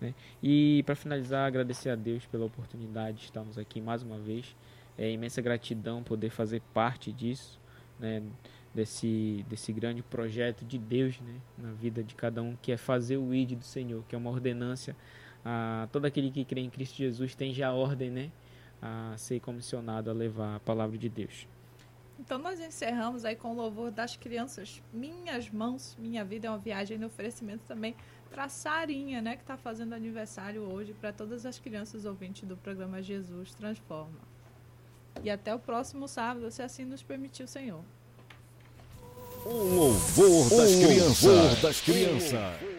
né? E para finalizar, agradecer a Deus pela oportunidade de estarmos aqui mais uma vez. É imensa gratidão poder fazer parte disso, né? Desse grande projeto de Deus, né? Na vida de cada um, que é fazer o ID do Senhor, que é uma ordenância. Todo aquele que crê em Cristo Jesus tem já a ordem, né? A ser comissionado a levar a palavra de Deus. Então nós encerramos aí com o louvor das crianças. Minhas mãos, minha vida é uma viagem, no oferecimento também para a Sarinha, né, que está fazendo aniversário hoje, para todas as crianças ouvintes do programa Jesus Transforma. E até o próximo sábado, se assim nos permitir o Senhor. O louvor das crianças.